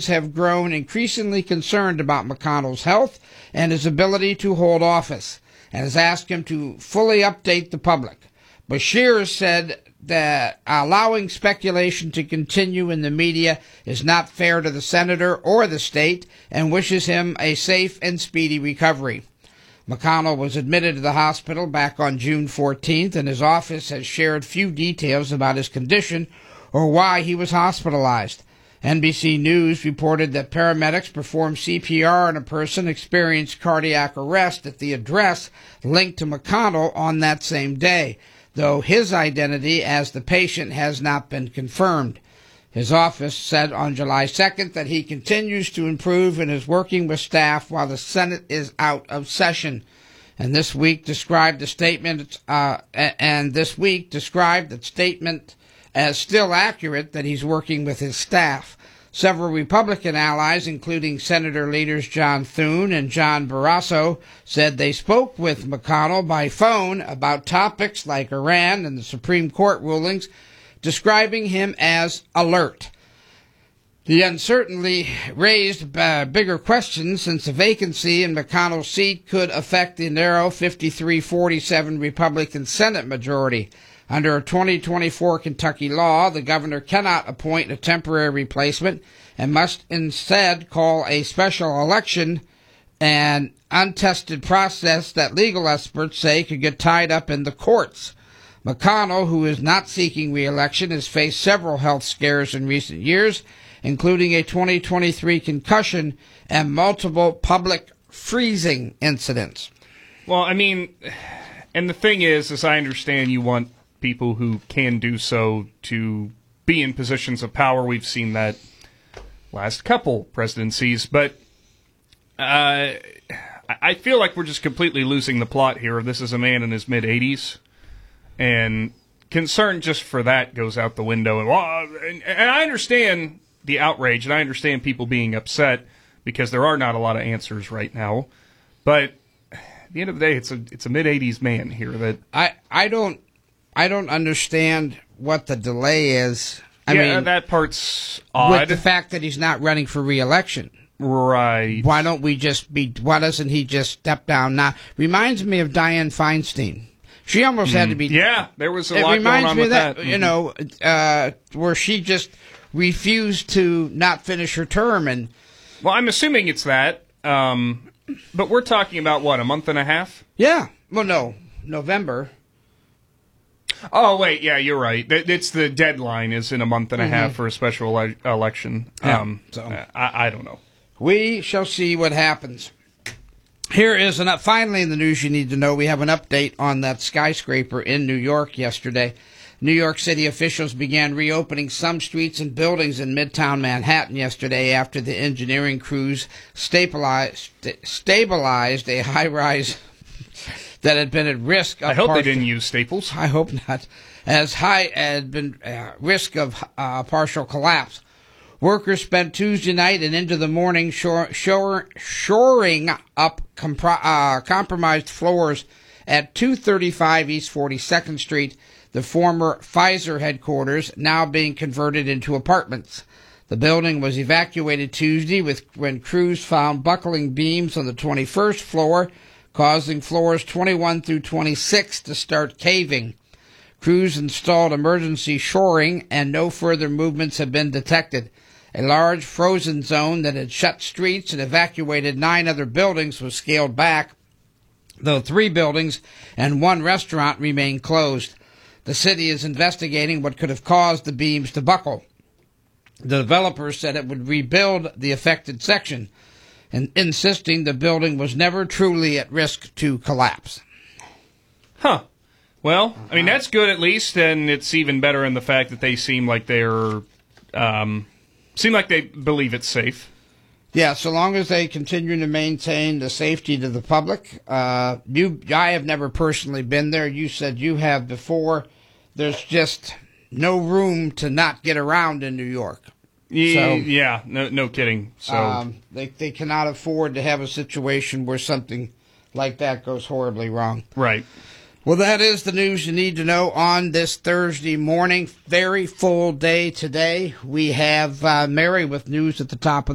Republicans have grown increasingly concerned about McConnell's health and his ability to hold office, and has asked him to fully update the public. Beshear said that allowing speculation to continue in the media is not fair to the senator or the state, and wishes him a safe and speedy recovery. McConnell was admitted to the hospital back on June 14th, and his office has shared few details about his condition or why he was hospitalized. NBC News reported that paramedics performed CPR on a person experienced cardiac arrest at the address linked to McConnell on that same day, though his identity as the patient has not been confirmed. His office said on July 2nd that he continues to improve and is working with staff while the Senate is out of session. And this week described the statement as still accurate, that he's working with his staff. Several Republican allies, including Senator leaders John Thune and John Barrasso, said they spoke with McConnell by phone about topics like Iran and the Supreme Court rulings, describing him as alert. The uncertainty raised bigger questions, since a vacancy in McConnell's seat could affect the narrow 53-47 Republican Senate majority. Under a 2024 Kentucky law, the governor cannot appoint a temporary replacement and must instead call a special election, an untested process that legal experts say could get tied up in the courts. McConnell, who is not seeking re-election, has faced several health scares in recent years, including a 2023 concussion and multiple public freezing incidents. Well, I mean, and the thing is, as I understand, you want people who can do so to be in positions of power. We've seen that last couple presidencies, but I feel like we're just completely losing the plot here. This is a man in his mid-80s, and concern just for that goes out the window. And I understand the outrage, and I understand people being upset because there are not a lot of answers right now. But at the end of the day, it's a mid-80s man here that I don't understand what the delay is. I mean, that part's odd. With the fact that he's not running for re-election. Right. Why doesn't he just step down now? Reminds me of Dianne Feinstein. She almost had to be... Yeah, there was a lot going on with that. You know, where she just refused to not finish her term. And well, I'm assuming it's that. But we're talking about, what, a month and a half? Yeah. Well, no. November. Oh, wait, yeah, you're right. It's the deadline is in a month and a half for a special election. Yeah, I don't know. We shall see what happens. Here is finally in the news you need to know. We have an update on that skyscraper in New York yesterday. New York City officials began reopening some streets and buildings in Midtown Manhattan yesterday after the engineering crews stabilized a high-rise that had been at risk of... I hope they didn't use staples. I hope not. As high had been risk of partial collapse. Workers spent Tuesday night and into the morning shoring up compromised floors at 235 East 42nd Street, the former Pfizer headquarters, now being converted into apartments. The building was evacuated Tuesday when crews found buckling beams on the 21st floor, causing floors 21 through 26 to start caving. Crews installed emergency shoring, and no further movements have been detected. A large frozen zone that had shut streets and evacuated 9 other buildings was scaled back, though 3 buildings and 1 restaurant remain closed. The city is investigating what could have caused the beams to buckle. The developer said it would rebuild the affected section, and insisting the building was never truly at risk to collapse. Huh. Well, I mean, that's good at least, and it's even better in the fact that they seem like they believe it's safe. Yeah, so long as they continue to maintain the safety to the public. I have never personally been there. You said you have before. There's just no room to not get around in New York. Yeah, no kidding. So they cannot afford to have a situation where something like that goes horribly wrong. Right. Well, that is the news you need to know on this Thursday morning. Very full day today. We have Mary with news at the top of